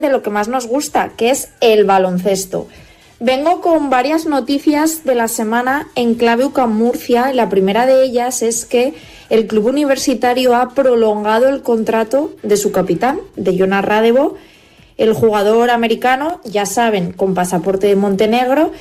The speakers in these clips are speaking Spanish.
de lo que más nos gusta, que es el baloncesto. Vengo con varias noticias de la semana en clave UCAM Murcia. La primera de ellas es que el club universitario ha prolongado el contrato de su capitán, de Jonas Radevo. El jugador americano, ya saben, con pasaporte de Montenegro,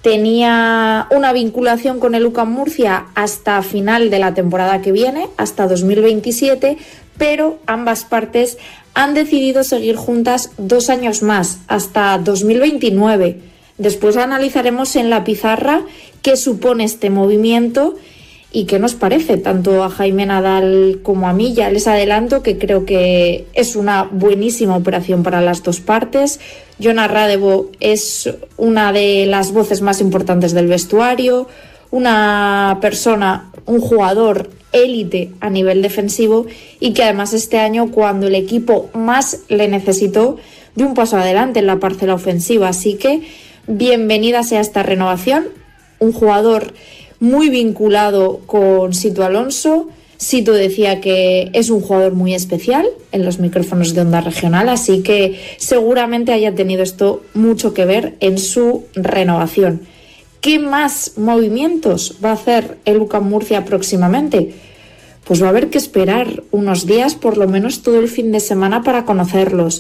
tenía una vinculación con el UCAM Murcia hasta final de la temporada que viene, hasta 2027, pero ambas partes han decidido seguir juntas 2 años más, hasta 2029. Después analizaremos en la pizarra qué supone este movimiento y qué nos parece, tanto a Jaime Nadal como a mí. Ya les adelanto que creo que es una buenísima operación para las dos partes. Jonas Radevo es una de las voces más importantes del vestuario, una persona, un jugador élite a nivel defensivo y que además este año, cuando el equipo más le necesitó, dio un paso adelante en la parcela ofensiva. Así que bienvenida sea esta renovación. Un jugador muy vinculado con Sito Alonso. Sito decía que es un jugador muy especial en los micrófonos de Onda Regional, así que seguramente haya tenido esto mucho que ver en su renovación. ¿Qué más movimientos va a hacer el UCAM Murcia próximamente? Pues va a haber que esperar unos días, por lo menos todo el fin de semana, para conocerlos.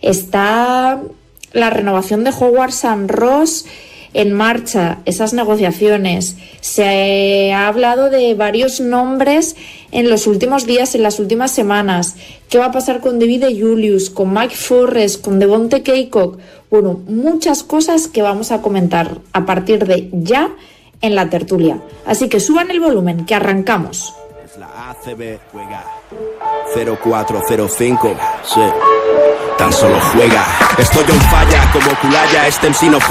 Está la renovación de Howard St. Ross en marcha, esas negociaciones. Se ha hablado de varios nombres en los últimos días, en las últimas semanas. ¿Qué va a pasar con David Julius, con Mike Forrest, con Devonte Caycock? Bueno, muchas cosas que vamos a comentar a partir de ya en la tertulia. Así que suban el volumen, que arrancamos. Es la ACB, juega 0405, sí. Tan solo juega. Estoy on falla como Culaya, este MC no falla.